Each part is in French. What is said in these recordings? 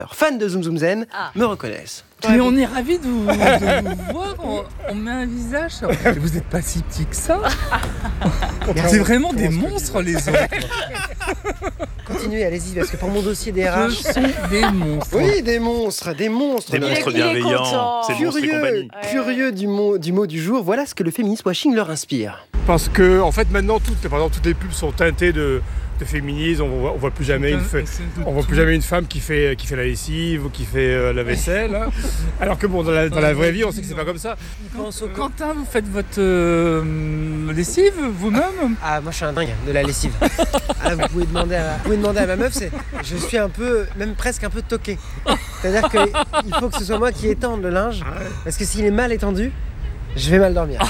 fans de Zoom Zoom Zen me reconnaissent. Mais on est ravis de vous voir, on met un visage. Vous n'êtes pas si petits que ça. C'est vraiment des monstres les autres. Continuez, allez-y, parce que pour mon dossier des RH... Ce sont des monstres. Oui, des monstres. Des monstres bienveillants, c'est monstres et compagnie. Curieux du mot du jour, voilà ce que le féministe washing leur inspire. Parce que, en fait, maintenant, toutes les pubs sont teintées de féminisme. On voit plus jamais une femme qui fait la lessive ou qui fait la vaisselle. Hein. Alors que bon, dans la vraie vie, on sait que c'est pas comme ça. Quentin, vous faites votre lessive vous-même? Ah, moi je suis un dingue de la lessive. Ah, vous pouvez demander à ma meuf, je suis même presque un peu toqué. C'est-à-dire qu'il faut que ce soit moi qui étende le linge, parce que s'il est mal étendu, je vais mal dormir.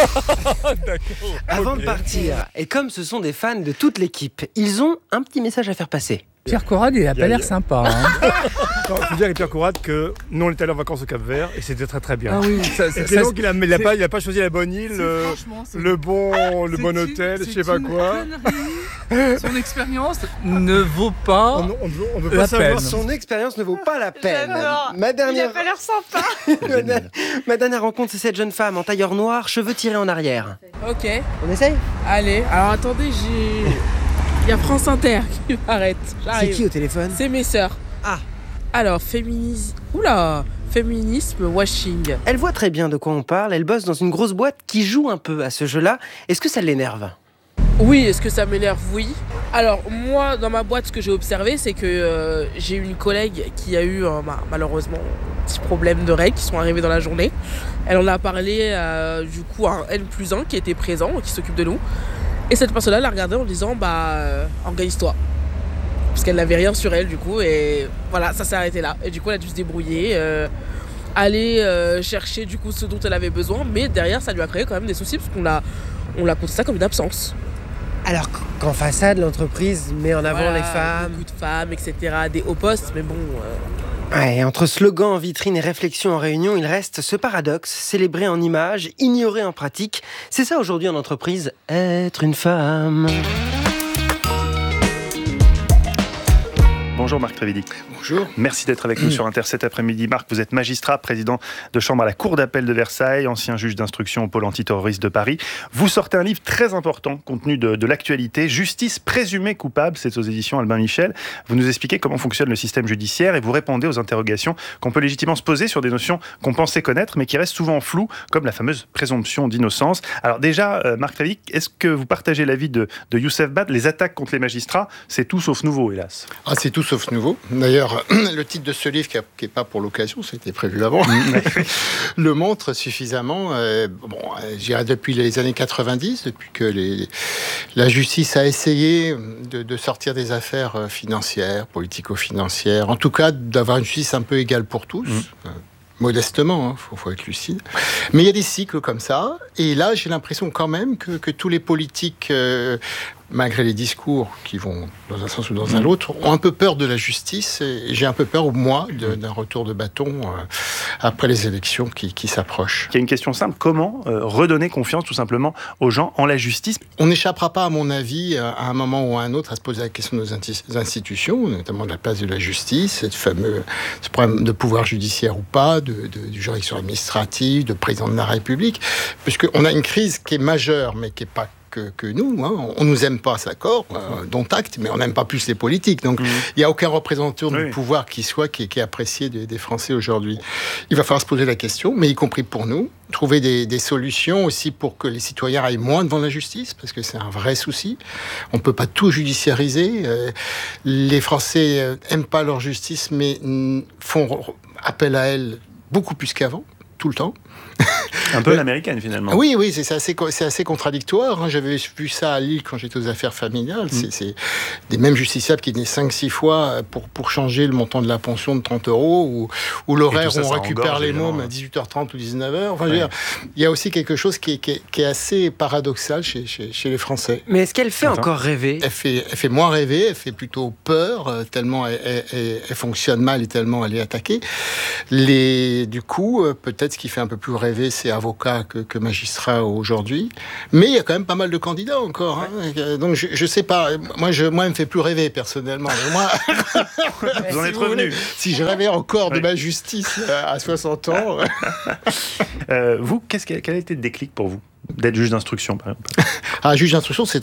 Avant de partir, et comme ce sont des fans de toute l'équipe, ils ont un petit message à faire passer. Pierre Corrade, il a pas l'air sympa. Hein. Non, je veux dire avec Pierre Corrade que nous on était allés en vacances au Cap-Vert et c'était très très bien. Ah oui, donc il a pas choisi la bonne île, le bon hôtel, je sais pas quoi. Son expérience ne vaut pas on veut la pas savoir peine. Son expérience ne vaut pas la peine. Il a pas l'air sympa. Ma dernière rencontre, c'est cette jeune femme en tailleur noir, cheveux tirés en arrière. Ok, On essaye? allez. Alors attendez, il y a France Inter qui m'arrête. C'est J'arrive. qui au téléphone? C'est mes sœurs. Ah. Alors, féminisme washing. Elle voit très bien de quoi on parle, elle bosse dans une grosse boîte qui joue un peu à ce jeu-là. Est-ce que ça l'énerve? Oui, est-ce que ça m'énerve? Oui. Alors, moi, dans ma boîte, ce que j'ai observé, c'est que j'ai une collègue qui a eu, malheureusement, un petit problème de règles qui sont arrivés dans la journée. Elle en a parlé, du coup, à un N+1 qui était présent, qui s'occupe de nous. Et cette personne-là l'a regardée en disant, organise-toi. Parce qu'elle n'avait rien sur elle, du coup, et voilà, ça s'est arrêté là. Et du coup, elle a dû se débrouiller, aller chercher, du coup, ce dont elle avait besoin. Mais derrière, ça lui a créé quand même des soucis, parce qu'on l'a compté ça comme une absence. Alors qu'en façade, l'entreprise met en avant les femmes. Beaucoup de femmes, etc., des hauts postes, mais bon... Ouais, entre slogan en vitrine et réflexion en réunion, il reste ce paradoxe, célébré en images, ignoré en pratique. C'est ça aujourd'hui en entreprise, être une femme. Bonjour Marc Trévidy. Bonjour. Merci d'être avec nous sur Inter cet après-midi. Marc, vous êtes magistrat, président de chambre à la Cour d'appel de Versailles, ancien juge d'instruction au pôle antiterroriste de Paris. Vous sortez un livre très important, compte tenu de l'actualité, Justice présumée coupable, c'est aux éditions Albin Michel. Vous nous expliquez comment fonctionne le système judiciaire et vous répondez aux interrogations qu'on peut légitimement se poser sur des notions qu'on pensait connaître, mais qui restent souvent floues, comme la fameuse présomption d'innocence. Alors déjà, Marc Trévidy, est-ce que vous partagez l'avis de Youssef Bad? Les attaques contre les magistrats, c'est tout sauf nouveau, hélas. Ah, c'est tout sauf nouveau. D'ailleurs, le titre de ce livre, qui n'est pas pour l'occasion, c'était prévu avant, le montre suffisamment. J'irai depuis les années 90, depuis que la justice a essayé de sortir des affaires financières, politico-financières, en tout cas d'avoir une justice un peu égale pour tous. Modestement, faut être lucide. Mais il y a des cycles comme ça. Et là, j'ai l'impression quand même que tous les politiques, malgré les discours qui vont dans un sens ou dans un autre, ont un peu peur de la justice. Et j'ai un peu peur, moi, d'un retour de bâton après les élections qui s'approchent. Il y a une question simple. Comment redonner confiance, tout simplement, aux gens en la justice? On n'échappera pas, à mon avis, à un moment ou à un autre, à se poser la question de nos institutions, notamment de la place de la justice, ce problème de pouvoir judiciaire ou pas, de juridiction administrative, de président de la République, puisqu'on a une crise qui est majeure, mais qui n'est pas que nous. Hein. On nous aime pas, d'accord, dont acte, mais on n'aime pas plus les politiques. Donc, il n'y a aucun représentant du pouvoir qui est apprécié des Français aujourd'hui. Il va falloir se poser la question, mais y compris pour nous, trouver des solutions aussi pour que les citoyens aillent moins devant la justice, parce que c'est un vrai souci. On ne peut pas tout judiciariser. Les Français n'aiment pas leur justice, mais font appel à elle beaucoup plus qu'avant, tout le temps. Un peu l'américaine, finalement. Oui, c'est assez contradictoire. Hein. J'avais vu ça à Lille quand j'étais aux affaires familiales. C'est des mêmes justiciables qui venaient 5-6 fois pour changer le montant de la pension de 30 €, ou l'horaire où on récupère les mômes à 18h30 ou 19h. Enfin, il y a aussi quelque chose qui est assez paradoxal chez les Français. Mais est-ce qu'elle fait encore rêver? Elle fait moins rêver, elle fait plutôt peur, tellement elle fonctionne mal et tellement elle est attaquée. Du coup, peut-être ce qui fait un peu plus rêver, c'est avocat que magistrat aujourd'hui. Mais il y a quand même pas mal de candidats encore. Hein. Donc je sais pas. Moi, il me fait plus rêver personnellement. Mais moi, Vous en êtes revenu. si je rêvais encore de ma justice à 60 ans. Vous, quel a été le déclic pour vous d'être juge d'instruction, par exemple? Juge d'instruction, c'est